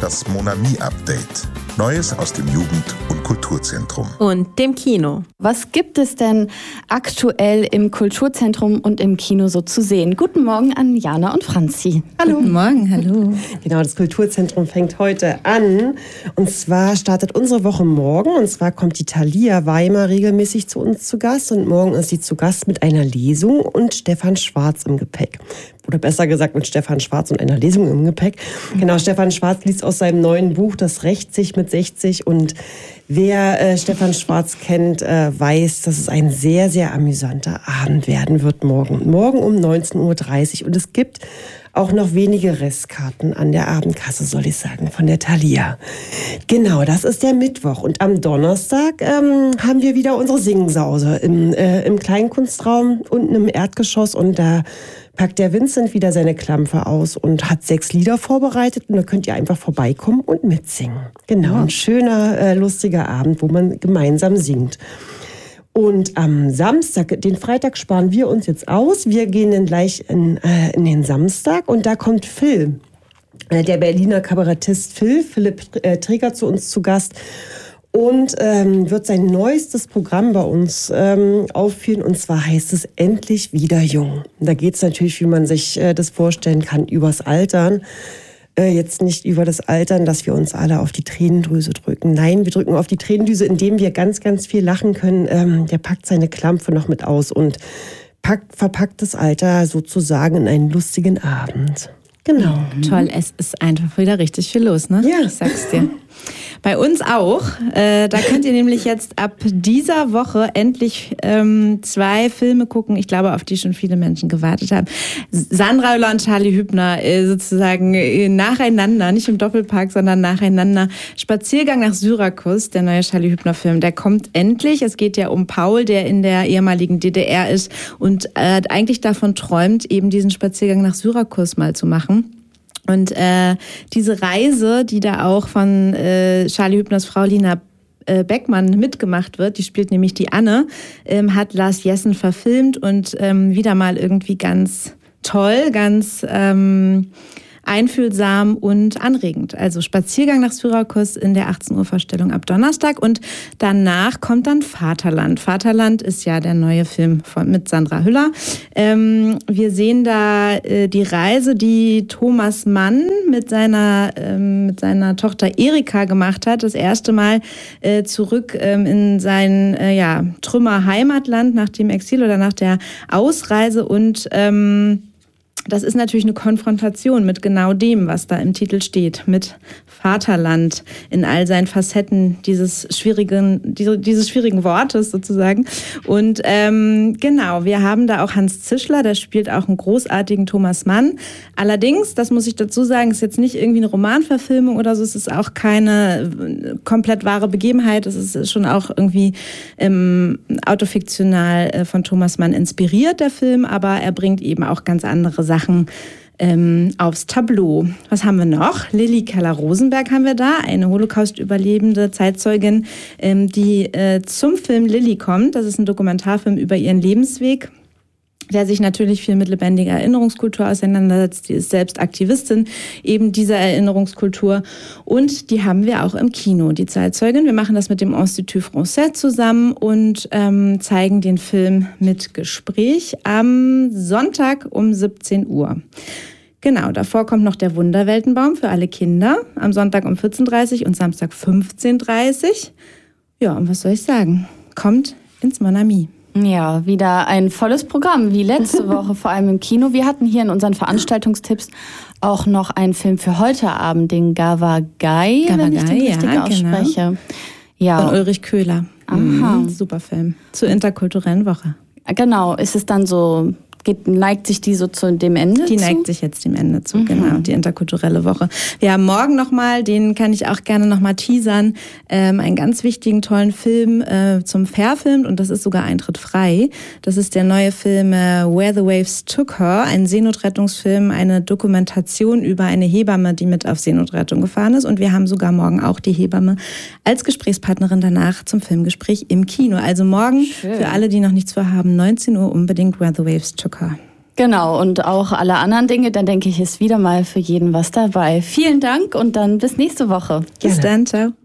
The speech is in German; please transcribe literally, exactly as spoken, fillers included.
Das Monami-Update. Neues aus dem Jugend- und Kulturzentrum. Und dem Kino. Was gibt es denn aktuell im Kulturzentrum und im Kino so zu sehen? Guten Morgen an Jana und Franzi. Hallo. Guten Morgen, hallo. Genau, das Kulturzentrum fängt heute an. Und zwar startet unsere Woche morgen. Und zwar kommt die Thalia Weimar regelmäßig zu uns zu Gast. Und morgen ist sie zu Gast mit einer Lesung und Stefan Schwarz im Gepäck. Oder besser gesagt mit Stefan Schwarz und einer Lesung im Gepäck. Genau, Stefan Schwarz liest aus seinem neuen Buch Das rächt sich mit sechzig. Und wer äh, Stefan Schwarz kennt, äh, weiß, dass es ein sehr, sehr amüsanter Abend werden wird morgen. Morgen um neunzehn Uhr dreißig. Und es gibt auch noch wenige Restkarten an der Abendkasse, soll ich sagen, von der Thalia. Genau, das ist der Mittwoch. Und am Donnerstag ähm, haben wir wieder unsere Singsause im, äh, im Kleinkunstraum unten im Erdgeschoss. Und da packt der Vincent wieder seine Klampfe aus und hat sechs Lieder vorbereitet. Und da könnt ihr einfach vorbeikommen und mitsingen. Genau, ein schöner, äh, lustiger Abend, wo man gemeinsam singt. Und am Samstag, den Freitag sparen wir uns jetzt aus. Wir gehen dann gleich in, äh, in den Samstag und da kommt Phil, äh, der Berliner Kabarettist Phil, Philipp äh, Träger zu uns zu Gast und ähm, wird sein neuestes Programm bei uns ähm, aufführen und zwar heißt es Endlich wieder jung. Da geht es natürlich, wie man sich äh, das vorstellen kann, übers Altern. Jetzt nicht über das Altern, dass wir uns alle auf die Tränendrüse drücken. Nein, wir drücken auf die Tränendrüse, indem wir ganz, ganz viel lachen können. Ähm, der packt seine Klampfe noch mit aus und packt, verpackt das Alter sozusagen in einen lustigen Abend. Genau. Toll, es ist einfach wieder richtig viel los, ne? Ja. Ich sag's dir. Bei uns auch. Äh, da könnt ihr nämlich jetzt ab dieser Woche endlich ähm, zwei Filme gucken, ich glaube, auf die schon viele Menschen gewartet haben. Sandra Hüller und Charlie Hübner äh, sozusagen äh, nacheinander, nicht im Doppelpark, sondern nacheinander. Spaziergang nach Syrakus, der neue Charlie Hübner-Film, der kommt endlich. Es geht ja um Paul, der in der ehemaligen D D R ist und äh, eigentlich davon träumt, eben diesen Spaziergang nach Syrakus mal zu machen. Und äh, diese Reise, die da auch von äh, Charlie Hübners Frau Lina äh, Beckmann mitgemacht wird, die spielt nämlich die Anne, ähm, hat Lars Jessen verfilmt und ähm, wieder mal irgendwie ganz toll, ganz ähm, einfühlsam und anregend. Also Spaziergang nach Syrakus in der achtzehn Uhr Vorstellung ab Donnerstag und danach kommt dann Vaterland. Vaterland ist ja der neue Film von, mit Sandra Hüller. Ähm, wir sehen da äh, die Reise, die Thomas Mann mit seiner, ähm, mit seiner Tochter Erika gemacht hat. Das erste Mal äh, zurück ähm, in sein äh, ja, Trümmer-Heimatland nach dem Exil oder nach der Ausreise und ähm, das ist natürlich eine Konfrontation mit genau dem, was da im Titel steht, mit Vaterland in all seinen Facetten dieses schwierigen, dieses schwierigen Wortes sozusagen. Und ähm, genau, wir haben da auch Hans Zischler, der spielt auch einen großartigen Thomas Mann. Allerdings, das muss ich dazu sagen, ist jetzt nicht irgendwie eine Romanverfilmung oder so, es ist auch keine komplett wahre Begebenheit, es ist schon auch irgendwie ähm, autofiktional von Thomas Mann inspiriert, der Film, aber er bringt eben auch ganz andere Sachen ähm, aufs Tableau. Was haben wir noch? Lilly Keller-Rosenberg haben wir da, eine Holocaust-überlebende Zeitzeugin, ähm, die äh, zum Film Lilly kommt. Das ist ein Dokumentarfilm über ihren Lebensweg, der sich natürlich viel mit lebendiger Erinnerungskultur auseinandersetzt. Die ist selbst Aktivistin eben dieser Erinnerungskultur. Und die haben wir auch im Kino, die Zeitzeugin. Wir machen das mit dem Institut Français zusammen und ähm, zeigen den Film mit Gespräch am Sonntag um siebzehn Uhr. Genau, davor kommt noch der Wunderweltenbaum für alle Kinder am Sonntag um vierzehn Uhr dreißig und Samstag fünfzehn Uhr dreißig. Ja, und was soll ich sagen? Kommt ins Monami. Ja, wieder ein volles Programm, wie letzte Woche, vor allem im Kino. Wir hatten hier in unseren Veranstaltungstipps auch noch einen Film für heute Abend, den Gavagai, wenn ich den richtig ja, ausspreche. Genau. Ja. Von Ulrich Köhler. Aha. Mhm, super Film. Zur interkulturellen Woche. Genau, ist es dann so, geht, neigt sich die so zu dem Ende Die zu? neigt sich jetzt dem Ende zu, Mhm. genau, die interkulturelle Woche. Wir haben morgen nochmal, den kann ich auch gerne nochmal teasern, ähm, einen ganz wichtigen, tollen Film äh, zum Verfilmt und das ist sogar Eintritt frei. Das ist der neue Film äh, Where the Waves Took Her, ein Seenotrettungsfilm, eine Dokumentation über eine Hebamme, die mit auf Seenotrettung gefahren ist und wir haben sogar morgen auch die Hebamme als Gesprächspartnerin danach zum Filmgespräch im Kino. Also morgen, Schön. für alle, die noch nichts vorhaben, neunzehn Uhr unbedingt Where the Waves Took Her. Genau, und auch alle anderen Dinge, dann denke ich, ist wieder mal für jeden was dabei. Vielen Dank und dann bis nächste Woche. Bis dann, ciao.